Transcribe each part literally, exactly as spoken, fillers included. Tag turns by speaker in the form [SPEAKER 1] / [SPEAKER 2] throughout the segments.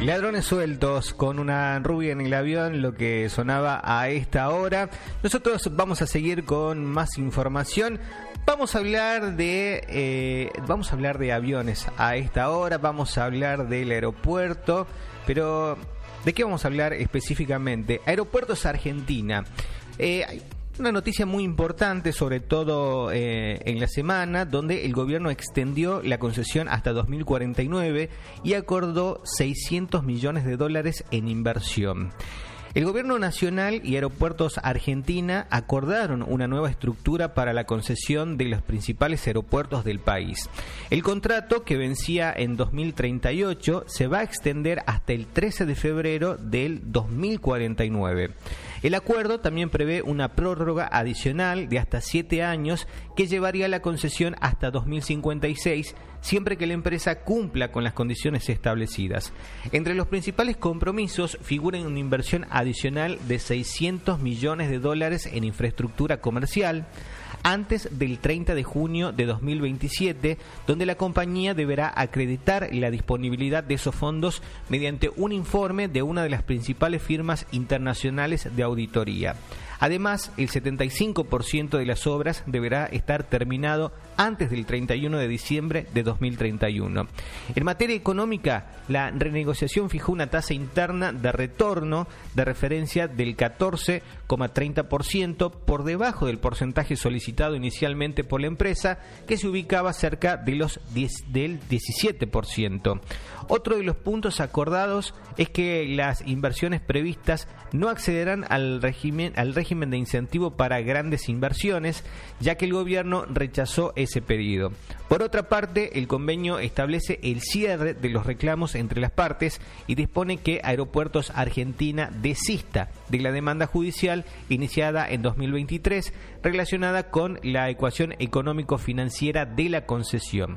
[SPEAKER 1] Ladrones sueltos con una rubia en el avión, lo que sonaba a esta hora. Nosotros vamos a seguir con más información. Vamos a hablar de eh, vamos a hablar de aviones a esta hora. Vamos a hablar del aeropuerto, pero ¿de qué vamos a hablar específicamente? Aeropuertos Argentina. Eh, hay una noticia muy importante, sobre todo eh, en la semana, donde el gobierno extendió la concesión hasta dos mil cuarenta y nueve y acordó seiscientos millones de dólares en inversión. El Gobierno Nacional y Aeropuertos Argentina acordaron una nueva estructura para la concesión de los principales aeropuertos del país. El contrato, que vencía en dos mil treinta y ocho, se va a extender hasta el trece de febrero del dos mil cuarenta y nueve. El acuerdo también prevé una prórroga adicional de hasta siete años que llevaría la concesión hasta dos mil cincuenta y seis, siempre que la empresa cumpla con las condiciones establecidas. Entre los principales compromisos figuran una inversión adicional de seiscientos millones de dólares en infraestructura comercial antes del treinta de junio de dos mil veintisiete, donde la compañía deberá acreditar la disponibilidad de esos fondos mediante un informe de una de las principales firmas internacionales de auditoría. Además, el setenta y cinco por ciento de las obras deberá estar terminado antes del treinta y uno de diciembre de dos mil treinta y uno. En materia económica, la renegociación fijó una tasa interna de retorno de referencia del catorce coma treinta por ciento, por debajo del porcentaje solicitado inicialmente por la empresa, que se ubicaba cerca de los diez, del diecisiete por ciento. Otro de los puntos acordados es que las inversiones previstas no accederán al régimen, al régimen de incentivo para grandes inversiones, ya que el gobierno rechazó ese pedido. Por otra parte, el convenio establece el cierre de los reclamos entre las partes y dispone que Aeropuertos Argentina desista de la demanda judicial iniciada en dos mil veintitrés relacionada con la ecuación económico-financiera de la concesión.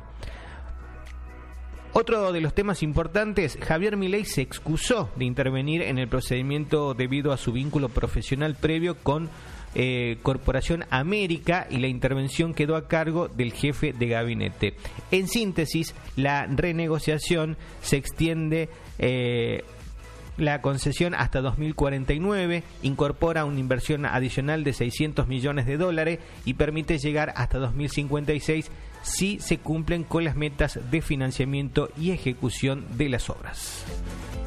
[SPEAKER 1] Otro de los temas importantes, Javier Milei se excusó de intervenir en el procedimiento debido a su vínculo profesional previo con eh, Corporación América, y la intervención quedó a cargo del jefe de gabinete. En síntesis, la renegociación se extiende eh, la concesión hasta dos mil cuarenta y nueve, incorpora una inversión adicional de seiscientos millones de dólares y permite llegar hasta dos mil cincuenta y seis si se cumplen con las metas de financiamiento y ejecución de las obras.